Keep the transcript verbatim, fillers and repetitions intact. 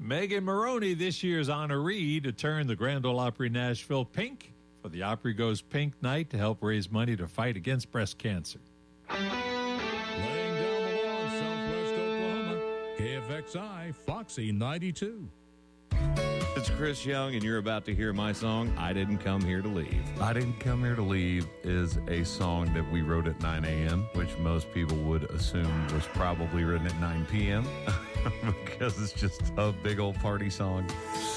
Megan Maroney, this year's honoree, to turn the Grand Ole Opry Nashville pink for the Opry Goes Pink night to help raise money to fight against breast cancer. Laying down the law in Southwest Oklahoma, K F X I, Foxy ninety-two. It's Chris Young, and you're about to hear my song, I Didn't Come Here to Leave. I Didn't Come Here to Leave is a song that we wrote at nine a.m., which most people would assume was probably written at nine p.m. because it's just a big old party song.